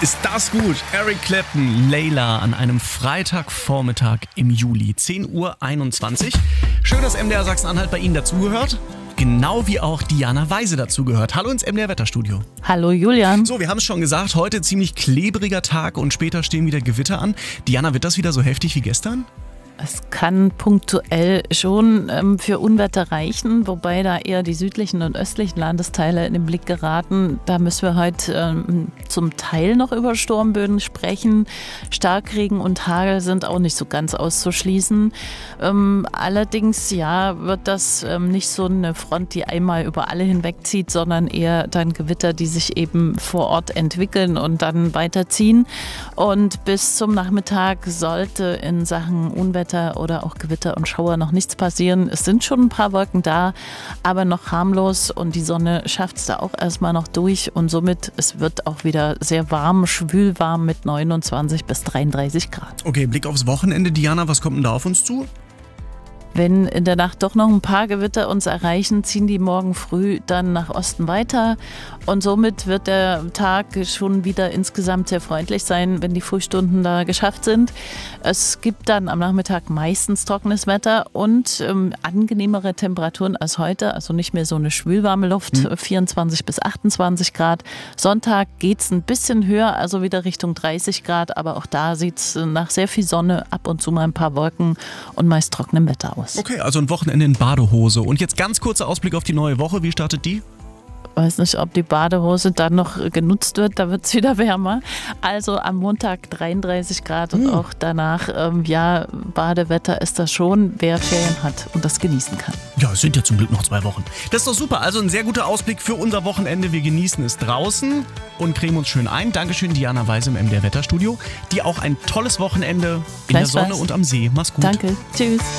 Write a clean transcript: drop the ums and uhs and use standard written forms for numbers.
Ist das gut? Eric Clapton, Layla an einem Freitagvormittag im Juli, 10:21 Uhr. Schön, dass MDR Sachsen-Anhalt bei Ihnen dazugehört. Genau wie auch Diana Weise dazugehört. Hallo ins MDR Wetterstudio. Hallo Julian. So, wir haben es schon gesagt, heute ziemlich klebriger Tag und später stehen wieder Gewitter an. Diana, wird das wieder so heftig wie gestern? Es kann punktuell schon für Unwetter reichen, wobei da eher die südlichen und östlichen Landesteile in den Blick geraten. Da müssen wir heute zum Teil noch über Sturmböen sprechen. Starkregen und Hagel sind auch nicht so ganz auszuschließen. Allerdings wird das nicht so eine Front, die einmal über alle hinwegzieht, sondern eher dann Gewitter, die sich eben vor Ort entwickeln und dann weiterziehen. Und bis zum Nachmittag sollte in Sachen Unwetter oder auch Gewitter und Schauer noch nichts passieren. Es sind schon ein paar Wolken da, aber noch harmlos und die Sonne schafft es da auch erstmal noch durch und somit, es wird auch wieder sehr warm, schwülwarm mit 29 bis 33 Grad. Okay, Blick aufs Wochenende. Diana, was kommt denn da auf uns zu? Wenn in der Nacht doch noch ein paar Gewitter uns erreichen, ziehen die morgen früh dann nach Osten weiter und somit wird der Tag schon wieder insgesamt sehr freundlich sein, wenn die Frühstunden da geschafft sind. Es gibt dann am Nachmittag meistens trockenes Wetter und angenehmere Temperaturen als heute, also nicht mehr so eine schwülwarme Luft, 24 bis 28 Grad. Sonntag geht es ein bisschen höher, also wieder Richtung 30 Grad, aber auch da sieht es nach sehr viel Sonne, ab und zu mal ein paar Wolken und meist trockenem Wetter aus. Okay, also ein Wochenende in Badehose. Und jetzt ganz kurzer Ausblick auf die neue Woche. Wie startet die? Weiß nicht, ob die Badehose dann noch genutzt wird, da wird es wieder wärmer. Also am Montag 33 Grad und auch danach, Badewetter ist das schon, wer Ferien hat und das genießen kann. Ja, es sind ja zum Glück noch 2 Wochen. Das ist doch super, also ein sehr guter Ausblick für unser Wochenende. Wir genießen es draußen und cremen uns schön ein. Dankeschön, Diana Weise im MDR Wetterstudio. Dir auch ein tolles Wochenende in der Sonne und am See. Mach's gut. Danke, tschüss.